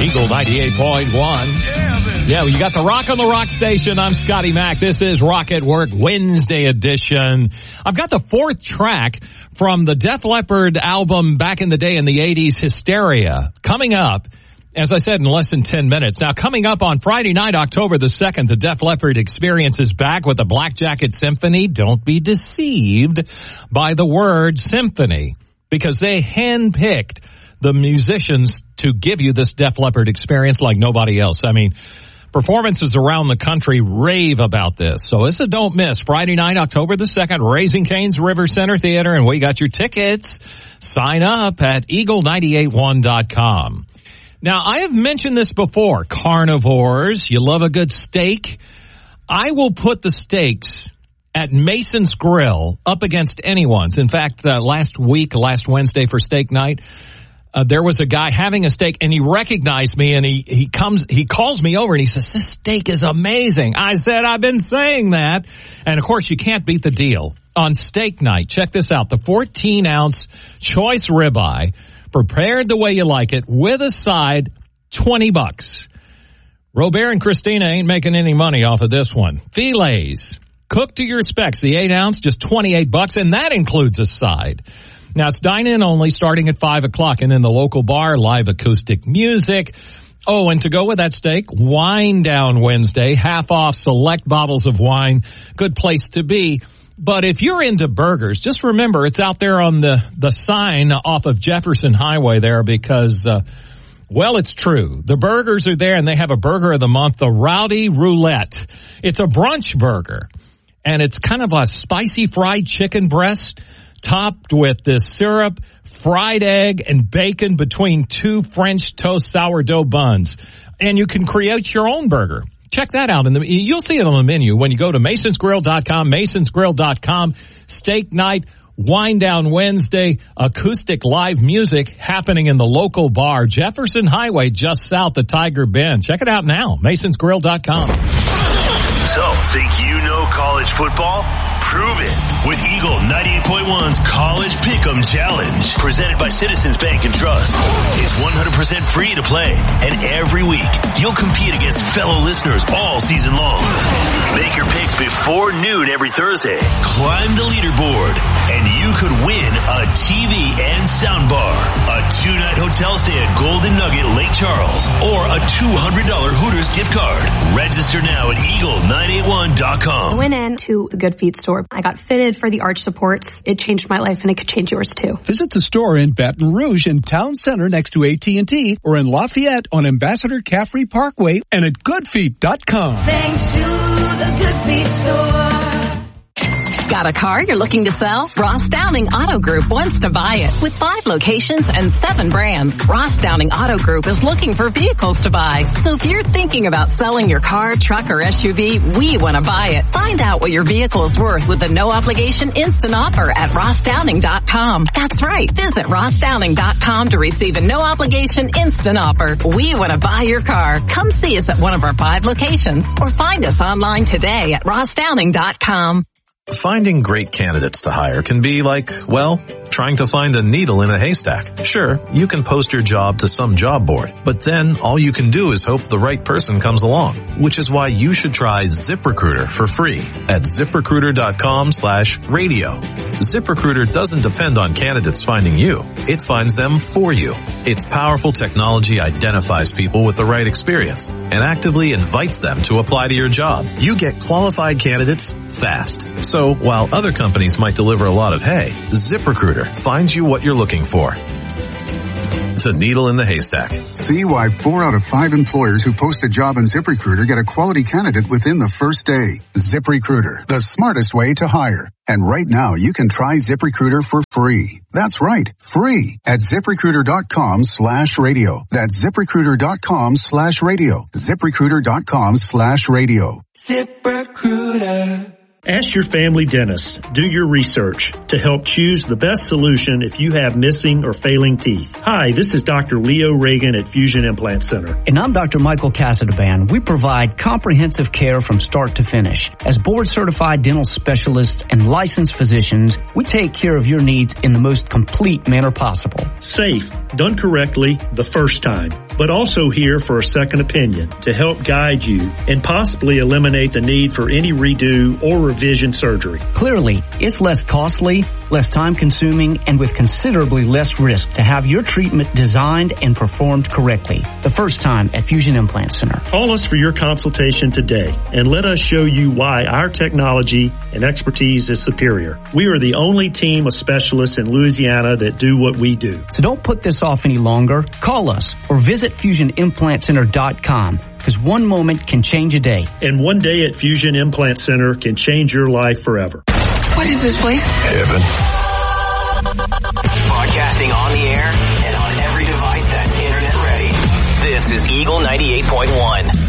Eagle 98.1. Yeah, you got the Rock on the Rock station. I'm Scotty Mac. This is Rock at Work Wednesday edition. I've got the fourth track from the Def Leppard album back in the day in the 80s, Hysteria, coming up. As I said, in less than 10 minutes. Now, coming up on Friday night, October the 2nd, the Def Leppard experience is back with the Black Jacket Symphony. Don't be deceived by the word symphony, because they handpicked the musicians to give you this Def Leppard experience like nobody else. I mean, performances around the country rave about this. So it's a don't miss. Friday night, October the 2nd, Raising Cane's River Center Theater, and we got your tickets. Sign up at eagle981.com. Now, I have mentioned this before. Carnivores, you love a good steak. I will put the steaks at Mason's Grill up against anyone's. In fact, last Wednesday for steak night, there was a guy having a steak, and he recognized me, and he calls me over, and he says, "This steak is amazing." I said, "I've been saying that." And, of course, you can't beat the deal. On steak night, check this out, the 14-ounce choice ribeye, prepared the way you like it, with a side, $20. Robert and Christina ain't making any money off of this one. Filets, cooked to your specs. The 8-ounce, just $28, and that includes a side. Now, it's dine-in only, starting at 5 o'clock, and in the local bar, live acoustic music. Oh, and to go with that steak, Wine Down Wednesday, half off select bottles of wine. Good place to be. But if you're into burgers, just remember it's out there on the sign off of Jefferson Highway there, because, well, it's true. The burgers are there, and they have a burger of the month, the Rowdy Roulette. It's a brunch burger, and it's kind of a spicy fried chicken breast topped with this syrup, fried egg, and bacon between two French toast sourdough buns. And you can create your own burger. Check that out. You'll see it on the menu when you go to masonsgrill.com, masonsgrill.com. Steak night, Wine Down Wednesday, acoustic live music happening in the local bar, Jefferson Highway, just south of Tiger Bend. Check it out now, masonsgrill.com. So, think you know college football? Prove it with Eagle 98.1's College Pick'em Challenge, presented by Citizens Bank and Trust. It's 100% free to play, and every week you'll compete against fellow listeners all season long. Make your picks before noon every Thursday. Climb the leaderboard, and you could win a TV and soundbar, a 2-night hotel stay at Golden Nugget Lake Charles, or a $200 Hooters gift card. Register now at eagle981.com. I went into the Good Feet store. I got fitted for the arch supports. It changed my life, and it could change yours too. Visit the store in Baton Rouge in Town Center next to AT&T, or in Lafayette on Ambassador Caffrey Parkway, and at goodfeet.com. Thanks to the Good Feet store. Got a car you're looking to sell? Ross Downing Auto Group wants to buy it. With 5 locations and 7 brands, Ross Downing Auto Group is looking for vehicles to buy. So if you're thinking about selling your car, truck, or SUV, we want to buy it. Find out what your vehicle is worth with a no-obligation instant offer at rossdowning.com. That's right. Visit rossdowning.com to receive a no-obligation instant offer. We want to buy your car. Come see us at one of our 5 locations, or find us online today at rossdowning.com. Finding great candidates to hire can be like, well, trying to find a needle in a haystack. Sure, you can post your job to some job board, but then all you can do is hope the right person comes along, which is why you should try ZipRecruiter for free at ZipRecruiter.com/radio. ZipRecruiter doesn't depend on candidates finding you. It finds them for you. Its powerful technology identifies people with the right experience and actively invites them to apply to your job. You get qualified candidates fast. So while other companies might deliver a lot of hay, ZipRecruiter finds you what you're looking for. The needle in the haystack. See why 4 out of 5 employers who post a job on ZipRecruiter get a quality candidate within the first day. ZipRecruiter, the smartest way to hire. And right now, you can try ZipRecruiter for free. That's right, free at ZipRecruiter.com/radio. That's ZipRecruiter.com/radio. ZipRecruiter.com/radio. ZipRecruiter. Ask your family dentist. Do your research to help choose the best solution if you have missing or failing teeth. Hi, this is Dr. Leo Reagan at Fusion Implant Center. And I'm Dr. Michael Casadban. We provide comprehensive care from start to finish. As board-certified dental specialists and licensed physicians, we take care of your needs in the most complete manner possible. Safe, done correctly the first time. but also here for a second opinion to help guide you and possibly eliminate the need for any redo or revision surgery. Clearly, it's less costly, less time-consuming, and with considerably less risk to have your treatment designed and performed correctly. The first time at Fusion Implant Center. Call us for your consultation today and let us show you why our technology and expertise is superior. We are the only team of specialists in Louisiana that do what we do. So don't put this off any longer. Call us or visit FusionImplantCenter.com. Because one moment can change a day. And one day at Fusion Implant Center can change your life forever. What is this place? Heaven. Broadcasting on the air and on every device that's internet ready. This is Eagle 98.1.